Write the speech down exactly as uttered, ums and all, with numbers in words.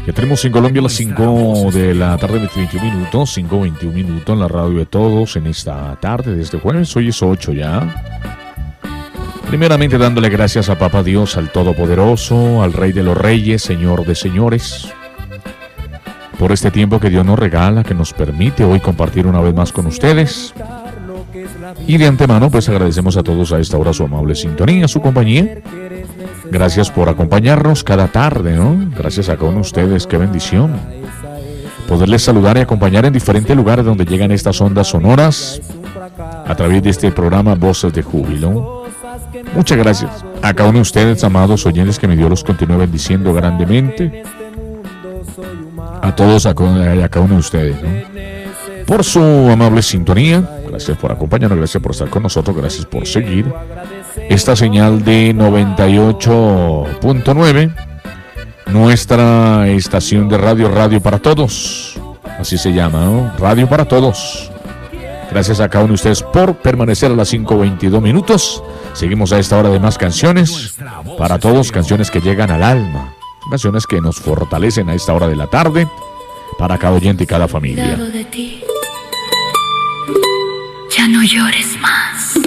Ya tenemos en Colombia las cinco de la tarde, veintiún minutos, cinco veintiún minutos en la radio de todos en esta tarde de este jueves. Hoy es ocho ya. Primeramente dándole gracias a Papá Dios, al Todopoderoso, al Rey de los Reyes, Señor de Señores, por este tiempo que Dios nos regala, que nos permite hoy compartir una vez más con ustedes. Y de antemano pues agradecemos a todos a esta hora su amable sintonía, su compañía. Gracias por acompañarnos cada tarde, ¿no? Gracias a cada uno de ustedes, qué bendición poderles saludar y acompañar en diferentes lugares donde llegan estas ondas sonoras a través de este programa Voces de Júbilo. Muchas gracias a cada uno de ustedes, amados oyentes, que mi Dios los continúe bendiciendo grandemente. A todos, a cada uno de ustedes, ¿no? Por su amable sintonía, gracias por acompañarnos, gracias por estar con nosotros, gracias por seguir esta señal de noventa y ocho punto nueve, nuestra estación de radio, Radio para Todos, así se llama, ¿no? Radio para Todos. Gracias a cada uno de ustedes por permanecer a las cinco veintidós minutos. Seguimos a esta hora de más canciones para todos, canciones que llegan al alma, canciones que nos fortalecen a esta hora de la tarde, para cada oyente y cada familia. Ya no llores más.